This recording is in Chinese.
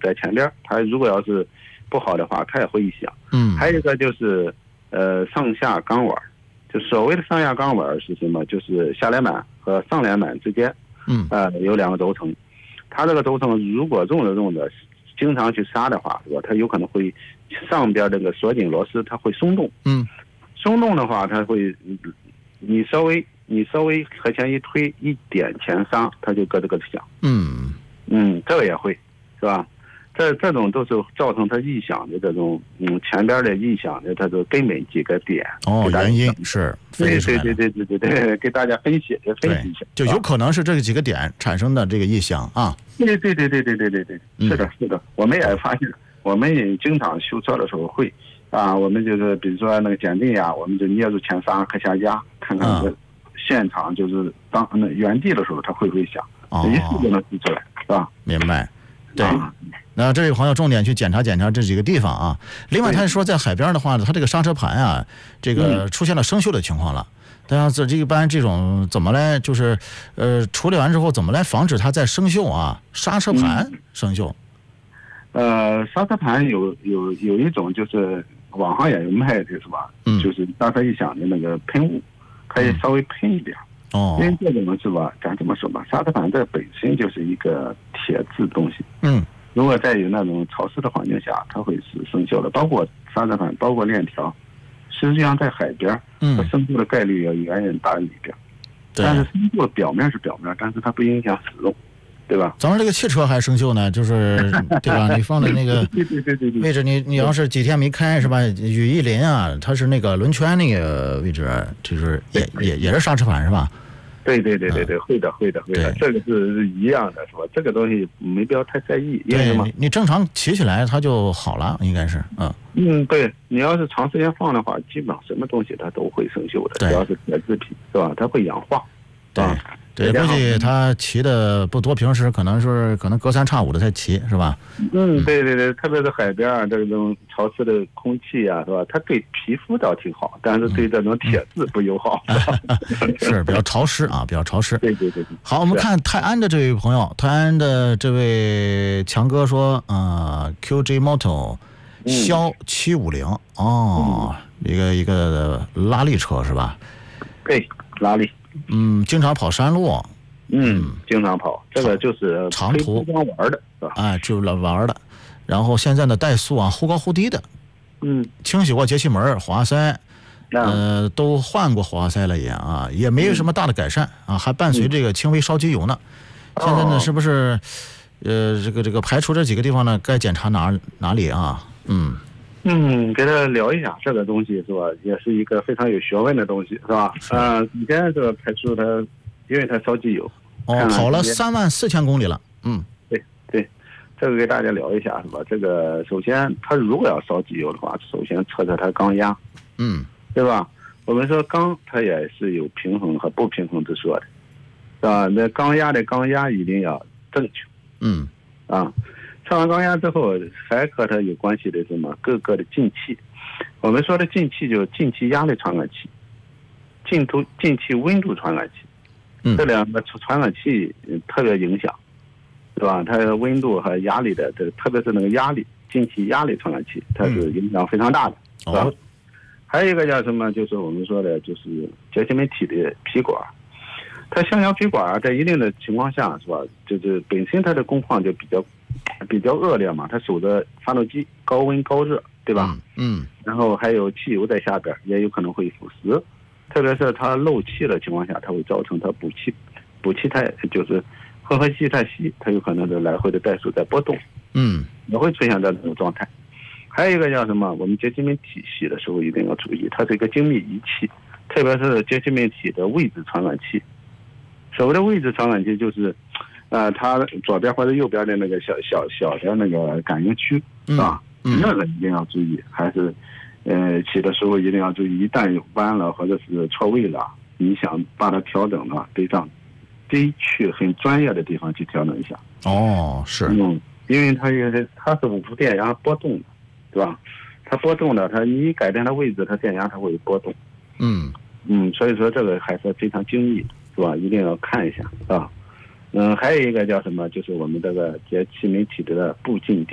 在前边，它如果要是不好的话，它也会异响。还有一个就是上下钢碗，就所谓的上下钢碗是什么？就是下连板和上连板之间，有2个轴承，它这个轴承如果用着，经常去刹的话，是吧？它有可能会上边这个锁紧螺丝它会松动，松动的话，它会你稍微和前一推一点前刹，它就咯吱咯吱响。这个也会，是吧？这种都是造成它异响的这种前边的异响的它的根本几个点。 原因是对，给大家分析一下， 就有可能是这几个点产生的这个异响啊。 对，是的，我们也发现，我们也经常修车的时候会我们就是比如说那个检定呀，我们就捏住前刹和下压，看看这现场就是当原地的时候它会不会响，一次就能提出来，是吧？ 明白。对，那这位朋友重点去检查这几个地方啊。另外，他说在海边的话呢，他这个刹车盘啊，这个出现了生锈的情况了。但是一般这种怎么来就是处理完之后怎么来防止它再生锈啊？刹车盘生锈。 刹车盘有一种就是网上也有卖的，是吧？就是刹车异响的那个喷雾，可以稍微喷一点。因为这种是吧，咱怎么说吧，刹车盘这本身就是一个铁质东西。如果在有那种潮湿的环境下，它会是生锈的。包括刹车盘，包括链条，实际上在海边，它生锈的概率要远远大于里边。但是生锈表面是表面，但是它不影响使用，对吧？ 咱们这个汽车还生锈呢，就是对吧？你放在那个位置，你要是几天没开是吧？雨一淋啊，它是那个轮圈那个位置，就是也是刹车盘是吧？ 对，会的，这个是一样的，是吧？这个东西没必要太在意，因为什么？ 你正常骑起来它就好了，应该是， 对，你要是长时间放的话，基本上什么东西它都会生锈的，只要是铁制品，是吧？它会氧化， 对，估计他骑的不多，平时可能隔3差5的才骑，是吧？ 对，特别是海边啊，这种潮湿的空气啊，是吧？它对皮肤倒挺好，但是对这种铁质不友好， 是比较潮湿啊，比较潮湿。 对。 好，我们看泰安的这位朋友，泰安的这位强哥说，QJ Moto 肖750一个拉力车是吧？ 对，拉力。 经常跑山路。 经常跑，这个就是长途玩的，是吧？ 就是玩的。然后现在呢，怠速忽高忽低的。清洗过节气门、火花塞，都换过火花塞了也没有什么大的改善还伴随这个轻微烧机油呢。现在呢，是不是这个排除这几个地方呢，该检查哪里啊？ 给他聊一下这个东西，是吧？也是一个非常有学问的东西，是吧？以前这个排除它，因为它烧机油。 跑了34000公里了。 对，这个给大家聊一下，是吧？这个首先，它如果要烧机油的话，首先测它缸压，对吧？我们说缸它也是有平衡和不平衡之说的，是吧？那缸压一定要正确。测完缸压之后，还和它有关系的什么？各个的进气，我们说的进气就是进气压力传感器，进气温度传感器。这2个传感器特别影响，是吧？它的温度和压力的特别是那个进气压力传感器，它是影响非常大的，是吧？还有一个叫什么？就是我们说的，就是节气门体的皮管，它橡胶皮管在一定的情况下，是吧？就是本身它的工况就比较恶劣嘛，它守着发动机高温高热，对吧？然后还有汽油在下边，也有可能会腐蚀。特别是它漏气的情况下，它会造成它补气态，就是混合气太稀，它有可能的来回的怠速在波动，也会出现这种状态。还有一个叫什么？我们节气门体洗的时候一定要注意，它是一个精密仪器，特别是节气门体的位置传感器。所谓的位置传感器就是，它左边或者右边的那个小的那个感应区，是吧？那个一定要注意，还是。起的时候一定要注意，一旦有弯了或者是错位了，你想把它调整了，得去很专业的地方去调整一下。 是。 因为它是无电压波动的，对吧？它波动的，你改变它位置，它电压它会波动。所以说这个还是非常精密，是吧？一定要看一下，是吧？还有一个叫什么？就是我们这个节气门体的步进电。